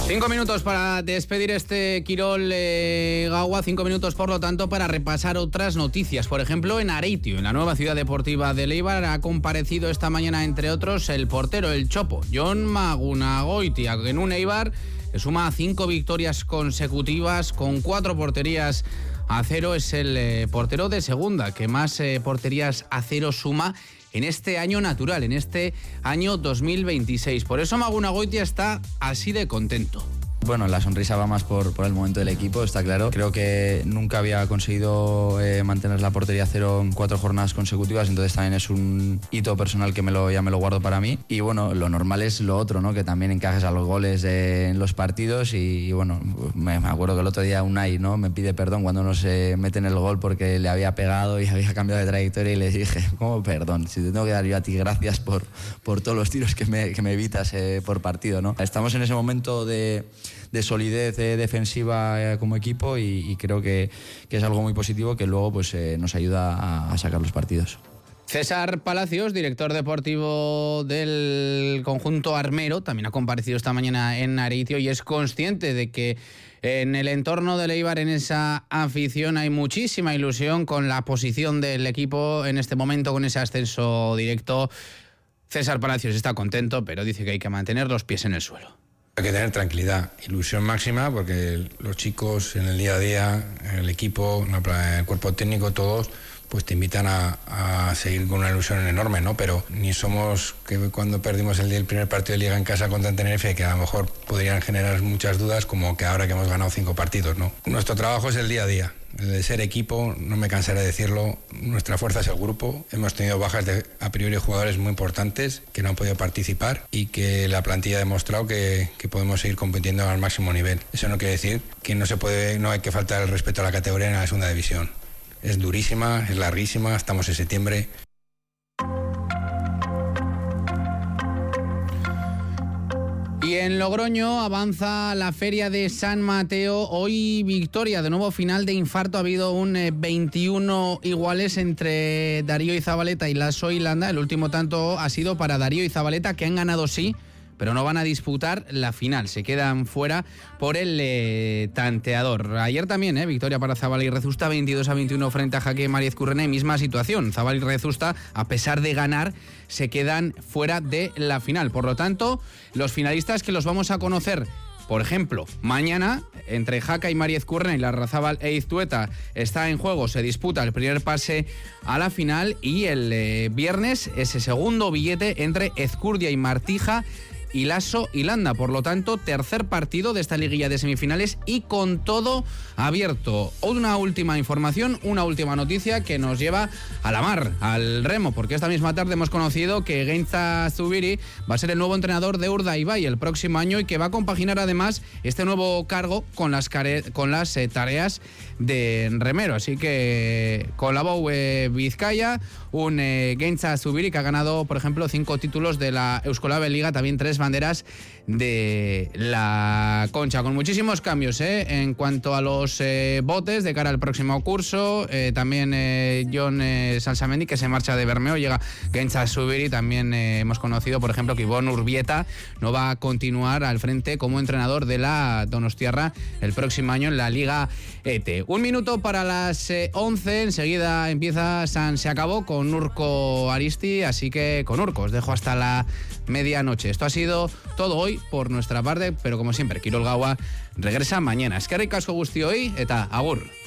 5 minutos para despedir este Quirol Gaua, 5 minutos por lo tanto para repasar otras noticias. Por ejemplo, en Areitio, en la nueva ciudad deportiva de Eibar, ha comparecido esta mañana, entre otros, el portero, el Chopo, Jon Magunagoitia, en un Eibar que suma 5 victorias consecutivas con 4 porterías a cero. Es el portero de segunda que más porterías a cero suma en este año natural, en este año 2026. Por eso Magunagoitia está así de contento. Bueno, la sonrisa va más por el momento del equipo, está claro. Creo que nunca había conseguido mantener la portería a cero en 4 jornadas consecutivas, entonces también es un hito personal que ya me lo guardo para mí. Y bueno, lo normal es lo otro, ¿no? Que también encajes a los goles en los partidos y bueno, me acuerdo que el otro día Unai, ¿no? Me pide perdón cuando no se mete en el gol porque le había pegado y había cambiado de trayectoria y le dije, ¿cómo perdón? Si te tengo que dar yo a ti gracias por todos los tiros que me evitas por partido, ¿no? Estamos en ese momento de solidez defensiva como equipo y creo que es algo muy positivo que luego pues nos ayuda a sacar los partidos. César Palacios, director deportivo del conjunto armero, también ha comparecido esta mañana en Areitio y es consciente de que en el entorno del Eibar, en esa afición, hay muchísima ilusión con la posición del equipo en este momento, con ese ascenso directo. César Palacios está contento, pero dice que hay que mantener los pies en el suelo. Hay que tener tranquilidad, ilusión máxima, porque los chicos en el día a día, el equipo, el cuerpo técnico, todos, pues te invitan a seguir con una ilusión enorme, ¿no? Pero ni somos que cuando perdimos el primer partido de Liga en casa contra el Tenerife, que a lo mejor podrían generar muchas dudas, como que ahora que hemos ganado 5 partidos, ¿no? Nuestro trabajo es el día a día. El de ser equipo, no me cansaré de decirlo, nuestra fuerza es el grupo. Hemos tenido bajas de a priori jugadores muy importantes que no han podido participar y que la plantilla ha demostrado que podemos seguir compitiendo al máximo nivel. Eso no quiere decir que no hay que faltar el respeto a la categoría en la segunda división. Es durísima, es larguísima, estamos en septiembre. Y en Logroño avanza la Feria de San Mateo. Hoy victoria, de nuevo final de infarto. Ha habido un 21 iguales entre Darío y Zabaleta y Lasso y Landa. El último tanto ha sido para Darío y Zabaleta, que han ganado sí, pero no van a disputar la final. Se quedan fuera por el tanteador. Ayer también, victoria para Zabal y Rezusta, 22-21 frente a Jaque Mariez Currena. Misma situación. Zabal y Rezusta, a pesar de ganar, se quedan fuera de la final. Por lo tanto, los finalistas que los vamos a conocer, por ejemplo, mañana, entre Jaca y Mariez Currena y Larrazábal e Iztueta, está en juego, se disputa el primer pase a la final, y el viernes ese segundo billete entre Ezcurdia y Martija y Lasso y Landa. Por lo tanto, tercer partido de esta liguilla de semifinales y con todo abierto. Una última información, una última noticia que nos lleva a la mar, al remo, porque esta misma tarde hemos conocido que Gainza Zubiri va a ser el nuevo entrenador de Urdaibai el próximo año y que va a compaginar además este nuevo cargo con las tareas de remero. Así que con la Bou Vizcaya, un Gainza Zubiri que ha ganado, por ejemplo, 5 títulos de la Euskolabel Liga, también 3 banderas de la Concha, con muchísimos cambios en cuanto a los botes de cara al próximo curso. También Jon Salsamendi, que se marcha de Bermeo, llega Gainza Zubiri. También hemos conocido, por ejemplo, que Ibon Urbieta no va a continuar al frente como entrenador de la Donostiarra el próximo año en la Liga ETE. 1 minuto para las 11, enseguida empieza San Se Acabó con Urko Aristi, así que con Urko os dejo hasta la medianoche. Esto ha sido todo hoy por nuestra parte, pero como siempre, Quirol Gaua regresa mañana. Eskerrik asko guztioi eta agur.